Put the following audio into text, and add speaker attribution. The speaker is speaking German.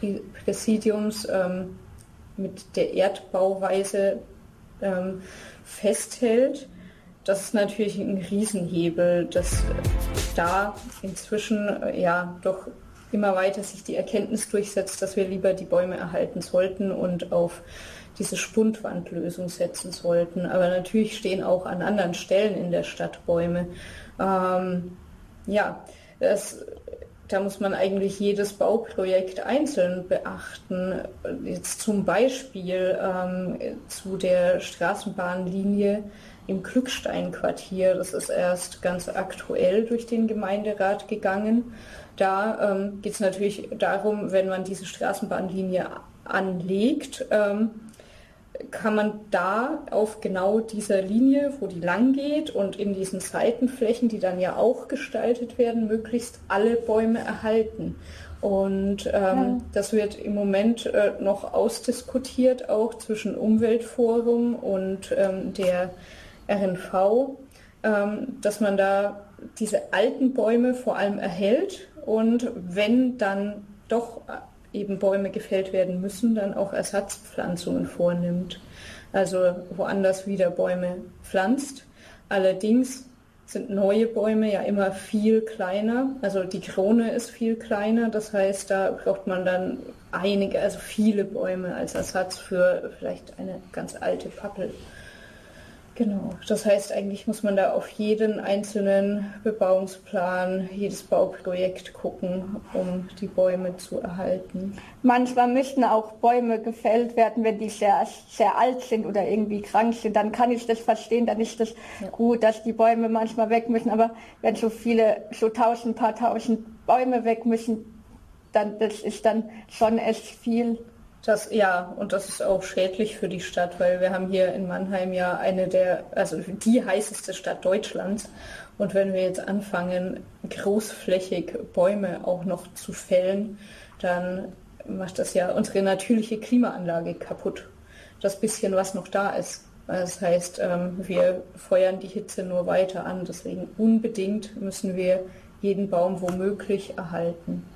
Speaker 1: Stadtpräsidiums mit der Erdbauweise festhält. Das ist natürlich ein Riesenhebel, dass da inzwischen doch immer weiter sich die Erkenntnis durchsetzt, dass wir lieber die Bäume erhalten sollten und auf diese Spundwandlösung setzen sollten. Aber natürlich stehen auch an anderen Stellen in der Stadt Bäume. Da muss man eigentlich jedes Bauprojekt einzeln beachten. Jetzt zum Beispiel zu der Straßenbahnlinie im Klücksteinquartier. Das ist erst ganz aktuell durch den Gemeinderat gegangen. Da geht es natürlich darum, wenn man diese Straßenbahnlinie anlegt, kann man da auf genau dieser Linie, wo die lang geht und in diesen Seitenflächen, die dann ja auch gestaltet werden, möglichst alle Bäume erhalten. Und das wird im Moment noch ausdiskutiert, auch zwischen Umweltforum und der RNV, dass man da diese alten Bäume vor allem erhält und wenn dann doch eben Bäume gefällt werden müssen, dann auch Ersatzpflanzungen vornimmt. Also woanders wieder Bäume pflanzt. Allerdings sind neue Bäume ja immer viel kleiner. Also die Krone ist viel kleiner. Das heißt, da braucht man dann viele Bäume als Ersatz für vielleicht eine ganz alte Pappel. Genau, das heißt, eigentlich muss man da auf jeden einzelnen Bebauungsplan, jedes Bauprojekt gucken, um die Bäume zu erhalten.
Speaker 2: Manchmal müssen auch Bäume gefällt werden, wenn die sehr, sehr alt sind oder irgendwie krank sind. Dann kann ich das verstehen, dann ist das gut, dass die Bäume manchmal weg müssen. Aber wenn so paar tausend Bäume weg müssen, dann das ist dann schon echt viel.
Speaker 1: Und das ist auch schädlich für die Stadt, weil wir haben hier in Mannheim ja die heißeste Stadt Deutschlands. Und wenn wir jetzt anfangen, großflächig Bäume auch noch zu fällen, dann macht das ja unsere natürliche Klimaanlage kaputt. Das bisschen, was noch da ist. Das heißt, wir feuern die Hitze nur weiter an. Deswegen unbedingt müssen wir jeden Baum womöglich erhalten.